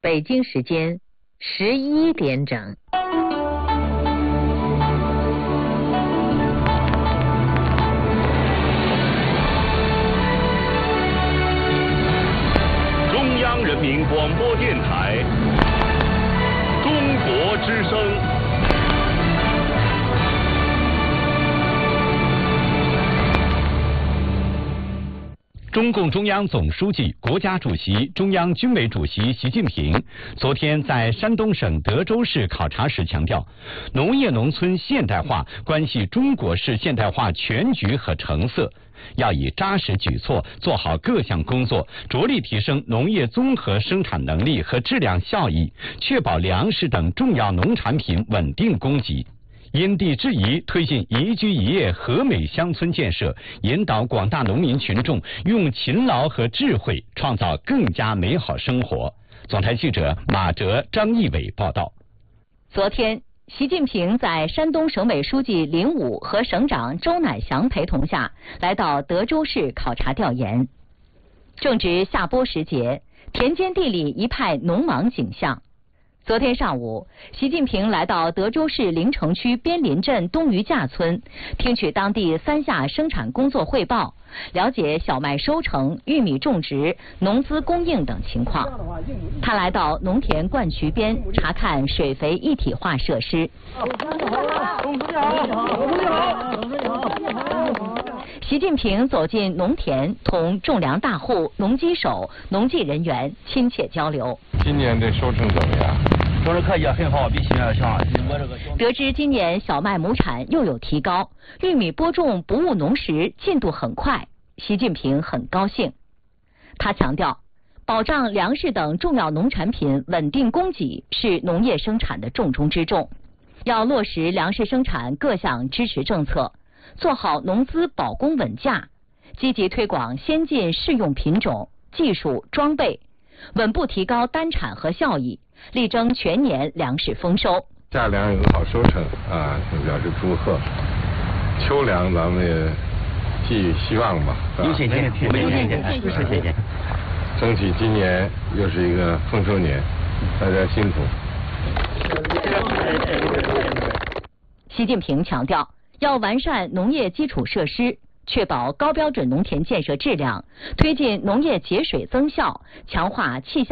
北京时间11点整。 中央人民广播电台中国之声。中共中央总书记、国家主席、中央军委主席习近平昨天在山东省德州市考察时强调，农业农村现代化关系中国式现代化全局和成色，要以扎实举措做好各项工作，着力提升农业综合生产能力和质量效益，确保粮食等重要农产品稳定供给。因地制宜推进宜居宜业和美乡村建设，引导广大农民群众用勤劳和智慧创造更加美好生活。总台记者马哲、张义伟报道。 昨天，习近平在山东省委书记林武和省长周乃祥陪同下，来到德州市考察调研。正值夏播时节，田间地里一派农忙景象。昨天上午，习近平来到德州市临城区边林镇东鱼架村，听取当地3下生产工作汇报，了解小麦收成、玉米种植、农资供应等情况。他来到农田灌渠边查看水肥一体化设施。习近平走进农田，同种粮大户、农机手、农技人员亲切交流。 今年的收成怎么样？ 收成可以很好，比去年强。 得知今年小麦亩产又有提高，玉米播种不误农时进度很快，习近平很高兴。他强调，保障粮食等重要农产品稳定供给是农业生产的重中之重，要落实粮食生产各项支持政策，做好农资保供稳价，积极推广先进适用品种、技术、装备，稳步提高单产和效益，力争全年粮食丰收。 夏粮有个好收成啊，表示祝贺。秋粮咱们也寄予希望吧。 有信心，我们有信心，是谢谢。 争取今年又是一个丰收年，大家辛苦。 习近平强调，要完善农业基础设施，确保高标准农田建设质量，推进农业节水增效，强化气象